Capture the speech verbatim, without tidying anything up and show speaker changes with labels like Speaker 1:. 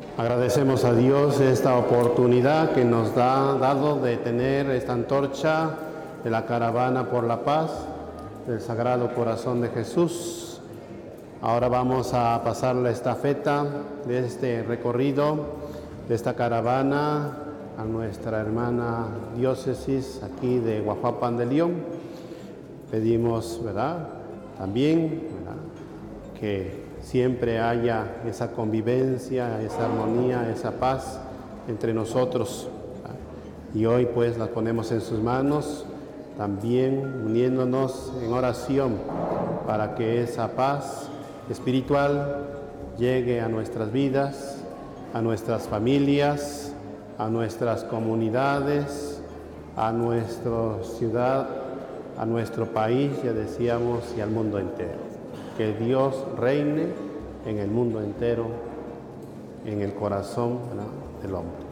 Speaker 1: Agradecemos a Dios esta oportunidad que nos ha dado de tener esta antorcha de la Caravana por la Paz del Sagrado Corazón de Jesús. Ahora vamos a pasar la estafeta de este recorrido, de esta caravana, a nuestra hermana diócesis aquí de Guajuapan de León. Pedimos, ¿verdad?, también, ¿verdad?, que siempre haya esa convivencia, esa armonía, esa paz entre nosotros. Y hoy pues las ponemos en sus manos, también uniéndonos en oración para que esa paz espiritual llegue a nuestras vidas, a nuestras familias, a nuestras comunidades, a nuestra ciudad, a nuestro país, ya decíamos, y al mundo entero. Que Dios reine en el mundo entero, en el corazón, ¿verdad?, del hombre.